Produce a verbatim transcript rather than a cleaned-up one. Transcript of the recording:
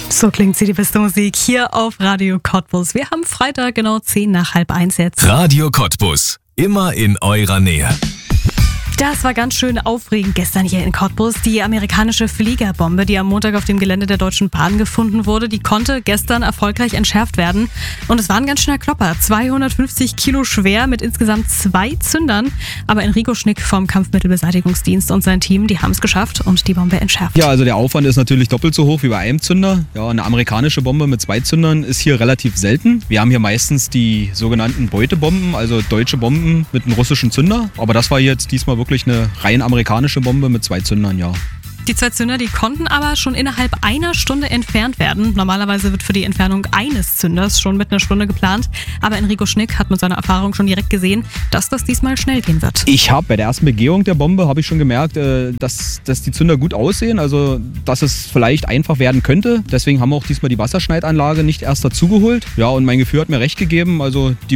So klingt sie, die beste Musik hier auf Radio Cottbus. Wir haben Freitag genau zehn nach halb eins jetzt. Radio Cottbus, immer in eurer Nähe. Das war ganz schön aufregend gestern hier in Cottbus. Die amerikanische Fliegerbombe, die am Montag auf dem Gelände der Deutschen Bahn gefunden wurde, die konnte gestern erfolgreich entschärft werden. Und es war ein ganz schöner Klopper, zweihundertfünfzig Kilo schwer mit insgesamt zwei Zündern. Aber Enrico Schnick vom Kampfmittelbeseitigungsdienst und sein Team, die haben es geschafft und die Bombe entschärft. Ja, also der Aufwand ist natürlich doppelt so hoch wie bei einem Zünder. Ja, eine amerikanische Bombe mit zwei Zündern ist hier relativ selten. Wir haben hier meistens die sogenannten Beutebomben, also deutsche Bomben mit einem russischen Zünder. Aber das war jetzt diesmal wirklich wirklich eine rein amerikanische Bombe mit zwei Zündern, ja. Die zwei Zünder, die konnten aber schon innerhalb einer Stunde entfernt werden. Normalerweise wird für die Entfernung eines Zünders schon mit einer Stunde geplant. Aber Enrico Schnick hat mit seiner Erfahrung schon direkt gesehen, dass das diesmal schnell gehen wird. Ich habe bei der ersten Begehung der Bombe habe ich schon gemerkt, dass, dass die Zünder gut aussehen, also dass es vielleicht einfach werden könnte. Deswegen haben wir auch diesmal die Wasserschneidanlage nicht erst dazugeholt. Ja, und mein Gefühl hat mir recht gegeben. Also die